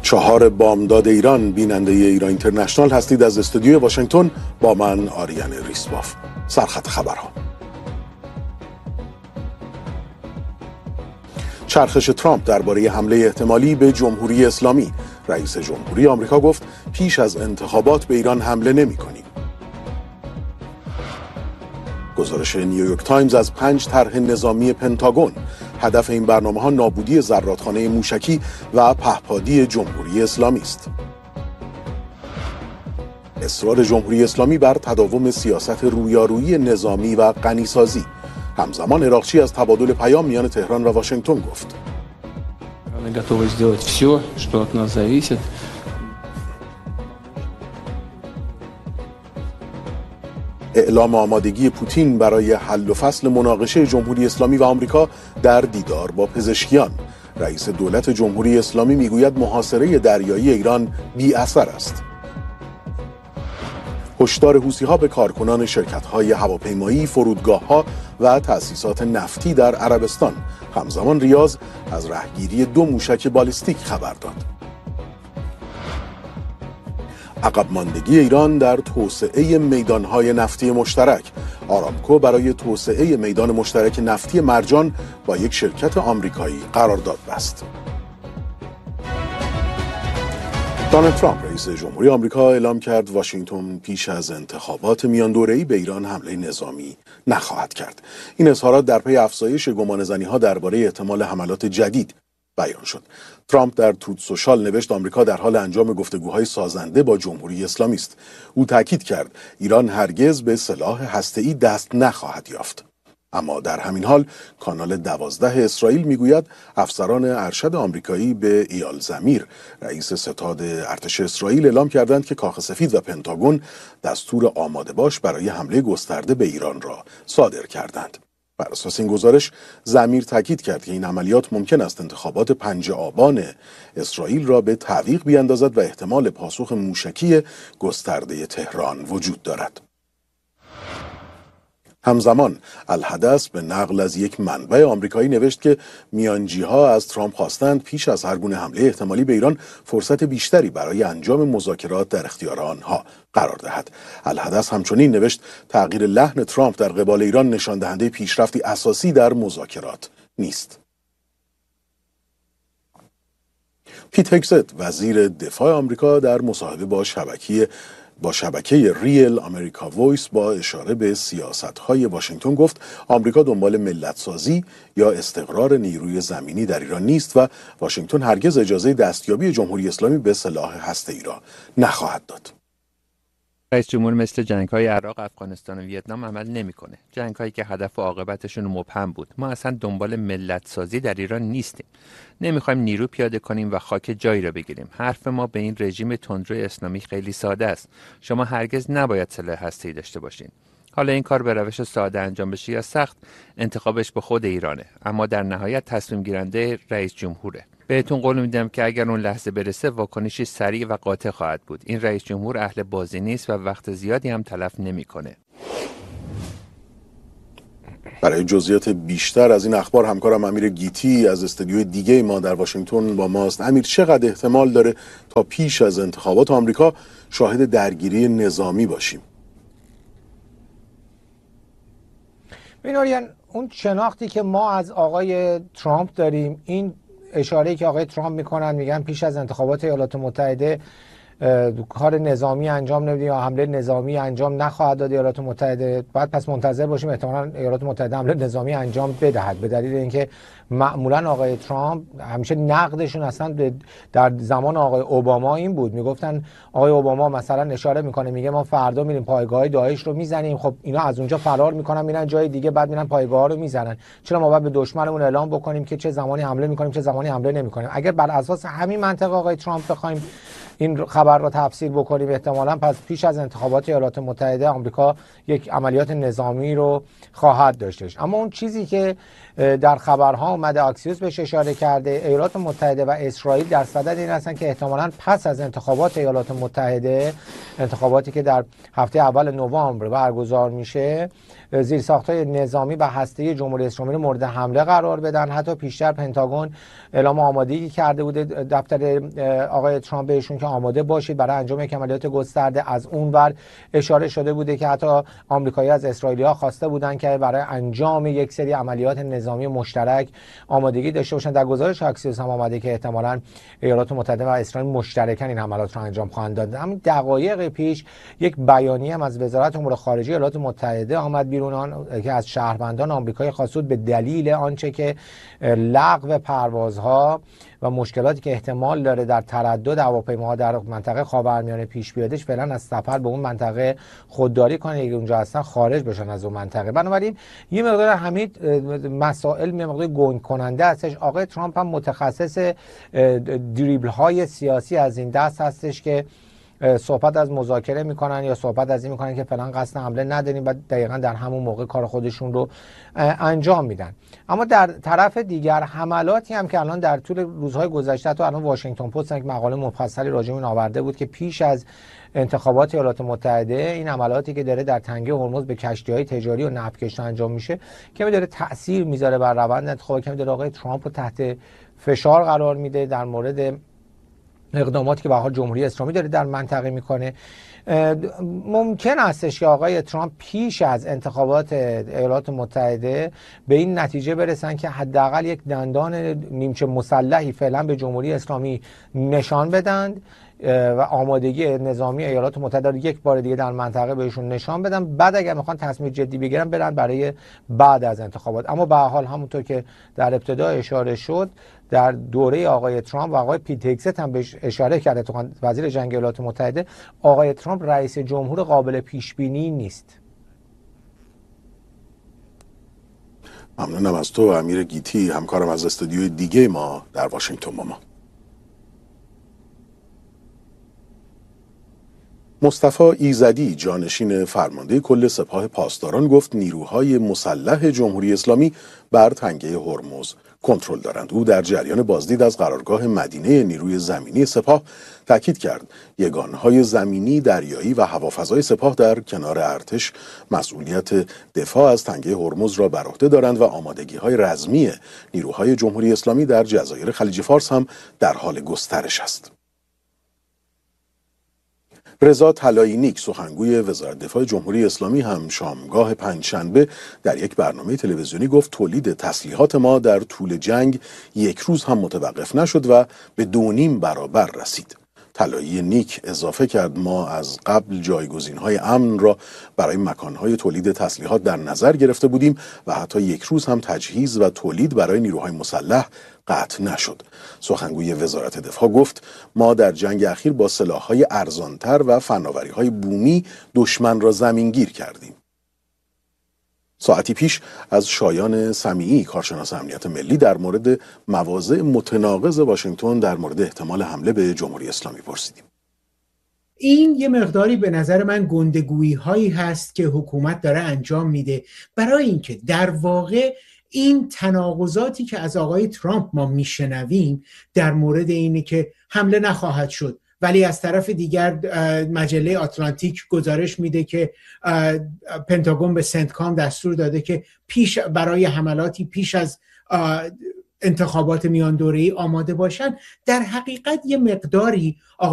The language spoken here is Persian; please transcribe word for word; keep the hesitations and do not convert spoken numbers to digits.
چهار بامداد ایران، بیننده ایران اینترنشنال هستید از استودیوی واشنگتن با من آریان ریسواف. سرخط خبرها. چرخش ترامپ درباره حمله احتمالی به جمهوری اسلامی. رئیس جمهوری آمریکا گفت پیش از انتخابات به ایران حمله نمی‌کنیم. گزارش نیویورک تایمز از پنج طرح نظامی پنتاگون. هدف این برنامه‌ها نابودی زرادخانه موشکی و پهپادی جمهوری اسلامی است. اصرار جمهوری اسلامی بر تداوم سیاست رویارویی نظامی و غنیسازی. همزمان عراقچی از تبادل پیام میان تهران و واشنگتن گفت. اعلام آمادگی پوتین برای حل و فصل مناقشه جمهوری اسلامی و آمریکا در دیدار با پزشکیان. رئیس دولت جمهوری اسلامی میگوید محاصره دریایی ایران بی اثر است. هشدار حوثی‌ها به کارکنان شرکت‌های هواپیمایی، فرودگاه‌ها و تأسیسات نفتی در عربستان. همزمان ریاض از رهگیری دو موشک بالیستیک خبر داد. عقب ماندگی ایران در توسعه میدان‌های نفتی مشترک. آرامکو برای توسعه میدان مشترک نفتی مرجان با یک شرکت آمریکایی قرارداد بست. دونالد ترامپ رئیس جمهوری آمریکا اعلام کرد واشنگتن پیش از انتخابات میان دوره‌ای به ایران حمله نظامی نخواهد کرد. این اظهارات در پی افزایش گمانه‌زنی‌ها درباره احتمال حملات جدید بیان شد. ترامپ در تروت سوشال نوشت آمریکا در حال انجام گفتگوهای سازنده با جمهوری اسلامی است. او تاکید کرد ایران هرگز به سلاح هسته‌ای دست نخواهد یافت. اما در همین حال کانال دوازده اسرائیل میگوید افسران ارشد آمریکایی به ایال زمیر رئیس ستاد ارتش اسرائیل اعلام کردند که کاخ سفید و پنتاگون دستور آماده باش برای حمله گسترده به ایران را صادر کردند. بر اساس این گزارش زمیر تاکید کرد که این عملیات ممکن است انتخابات پنجم آبان اسرائیل را به تعویق بیاندازد و احتمال پاسخ موشکی گسترده تهران وجود دارد. همزمان الحدث به نقل از یک منبع آمریکایی نوشت که میانجی‌ها از ترامپ خواستند پیش از هر گونه حمله احتمالی به ایران فرصت بیشتری برای انجام مذاکرات در اختیار آنها قرار دهد. الحدث همچنین نوشت تغییر لحن ترامپ در قبال ایران نشان دهنده پیشرفتی اساسی در مذاکرات نیست. پیت هگست وزیر دفاع آمریکا در مصاحبه با شبکه با شبکه ریل آمریکا وایس با اشاره به سیاست‌های واشنگتن گفت آمریکا دنبال ملت‌سازی یا استقرار نیروی زمینی در ایران نیست و واشنگتن هرگز اجازه دستیابی جمهوری اسلامی به سلاح هسته‌ای را نخواهد داد. رئیس جمهور مثل جنگ‌های عراق، افغانستان و ویتنام عمل نمی‌کنه. جنگ‌هایی که هدف و عاقبتشون مبهم بود. ما اصلا دنبال ملت‌سازی در ایران نیستیم. نمی‌خوایم نیرو پیاده کنیم و خاک جایی را بگیریم. حرف ما به این رژیم تندرو اسلامی خیلی ساده است. شما هرگز نباید سلاح هسته‌ای داشته باشین. حالا این کار به روش ساده انجام بشه یا سخت، انتخابش به خود ایرانه. اما در نهایت تصمیم گیرنده رئیس جمهوره. بهتون قول میدم که اگر اون لحظه برسه واکنشی سریع و قاطع خواهد بود. این رئیس جمهور اهل بازی نیست و وقت زیادی هم تلف نمیکنه. برای جزئیات بیشتر از این اخبار همکارم امیر گیتی از استودیوی دیگه ما در واشنگتن با ماست. امیر، چقدر احتمال داره تا پیش از انتخابات آمریکا شاهد درگیری نظامی باشیم؟ ببین اون شناختی که ما از آقای ترامپ داریم، این اشاره‌ای که آقای ترامپ میکنن میگن پیش از انتخابات ایالات متحده کار نظامی انجام نمیدیم یا حمله نظامی انجام نخواهد داد ایالات متحده، بعد پس منتظر باشیم احتمالاً ایالات متحده حمله نظامی انجام بدهد. به دلیل اینکه معمولاً آقای ترامپ همیشه نقدشون اصلا در زمان آقای اوباما این بود، میگفتن آقای اوباما مثلا اشاره میکنه میگه ما فردا میریم پایگاه داعش رو میزنیم، خب اینا از اونجا فرار میکنن میرن جای دیگه، بعد میرن پایگاه رو میزنن، چرا ما باید به دشمنمون اعلام بکنیم که چه زمانی حمله میکنیم چه زمانی حمله نمیکنیم؟ اگر بر اساس همین منطق آقای ترامپ بخوایم این خبر خبر را تفسیر بکنیم احتمالاً پس پیش از انتخابات ایالات متحده آمریکا یک عملیات نظامی رو خواهد داشتش. اما اون چیزی که در خبرها اومده، آکسیوس بهش اشاره کرده، ایالات متحده و اسرائیل در صدد این هستن که احتمالاً پس از انتخابات ایالات متحده، انتخاباتی که در هفته اول نوامبر برگزار میشه، زیرساخت‌های نظامی و هسته‌ای جمهوری اسلامی رو مورد حمله قرار بدن. حتی پیشتر پنتاگون اعلام آمادگی کرده بوده دفتر آقای ترامپ بهشون که آماده باشید برای انجام یک عملیات گسترده. از اون ور اشاره شده بوده که حتی آمریکایی‌ها از اسرائیلی‌ها خواسته بودن که برای انجام یک سری عملیات نظامی مشترک آمادگی داشته باشن. در گزارش اکسیوس هم آمده که احتمالاً ایالات متحده و اسرائیل مشترکاً این حملات رو انجام خواهند داد. همین دقایق پیش یک بیانیه هم از وزارت امور خارجه ایالات متحده آمد بیرون آن که از شهروندان آمریکایی خواست بود به دلیل آنچه که لغو پروازها و مشکلاتی که احتمال داره در تردد هواپیماها در منطقه خاورمیانه پیش بیادش، فعلا از سفر به اون منطقه خودداری کنن، اگه اونجا هستن خارج بشن از اون منطقه. بنابراین یه مقدار همین مسائل یه مقدار گنگ کننده هستش. آقای ترامپ هم متخصص دریبل های سیاسی از این دست هستش که صحبت از مذاکره میکنن یا صحبت از این میکنن که فلان قصد حمله نداریم و دقیقاً در همون موقع کار خودشون رو انجام میدن. اما در طرف دیگر حملاتی هم که الان در طول روزهای گذشته، تو الان واشنگتن پست یک مقاله مفصلی راجع به این آورده بود که پیش از انتخابات ایالات متحده این عملاتی که داره در تنگه هرمز به کشتی‌های تجاری و نفتکش انجام میشه که داره تأثیر میذاره بر روند انتخابات، که داره آقای ترامپ رو تحت فشار قرار میده در مورد اقداماتی که به حال جمهوری اسلامی داره در منطقه میکنه. ممکن استش که آقای ترامپ پیش از انتخابات ایالات متحده به این نتیجه برسن که حداقل یک دندان نیمچه مسلحی فعلا به جمهوری اسلامی نشان بدن و آمادگی نظامی ایالات متحده رو یک بار دیگه در منطقه بهشون نشان بدن. بعد اگر میخوان تصمیم جدی بگیرن برن برای بعد از انتخابات. اما به هر حال همونطور که در ابتدا اشاره شد، در دوره آقای ترامپ و آقای پیت هگست هم بهش اشاره کرده، تو وزیر جنگ ایالات متحده، آقای ترامپ رئیس جمهور قابل پیش بینی نیست. ممنونم از تو امیر گیتی، همکارم از استودیوی دیگه ما در واشنگتن با ما. مصطفی ایزدی جانشین فرمانده کل سپاه پاسداران گفت نیروهای مسلح جمهوری اسلامی بر تنگه هرمز کنترل دارند. او در جریان بازدید از قرارگاه مدینه نیروی زمینی سپاه تاکید کرد یگانهای زمینی، دریایی و هوافضای سپاه در کنار ارتش مسئولیت دفاع از تنگه هرمز را بر عهده دارند و آمادگی‌های رزمی نیروهای جمهوری اسلامی در جزایر خلیج فارس هم در حال گسترش است. رضا طلایی نیک سخنگوی وزارت دفاع جمهوری اسلامی هم شامگاه پنجشنبه در یک برنامه تلویزیونی گفت تولید تسلیحات ما در طول جنگ یک روز هم متوقف نشد و به دو نیم برابر رسید. طلایی نیک اضافه کرد ما از قبل جایگزین‌های امن را برای مکان‌های تولید تسلیحات در نظر گرفته بودیم و حتی یک روز هم تجهیز و تولید برای نیروهای مسلح قطع نشد. سخنگوی وزارت دفاع گفت ما در جنگ اخیر با سلاح‌های ارزانتر و فناوری‌های بومی دشمن را زمینگیر کردیم. ساعتی پیش از شایان سمیعی کارشناس امنیت ملی در مورد مواضع متناقض واشنگتن در مورد احتمال حمله به جمهوری اسلامی پرسیدیم. این یه مقداری به نظر من گندگویی هایی هست که حکومت داره انجام میده برای اینکه در واقع این تناقضاتی که از آقای ترامپ ما میشنویم در مورد اینه که حمله نخواهد شد، ولی از طرف دیگر مجله آتلانتیک گزارش میده که پنتاگون به سنتکام دستور داده که پیش برای حملاتی پیش از انتخابات میان دوره‌ای آماده باشن. در حقیقت یه مقداری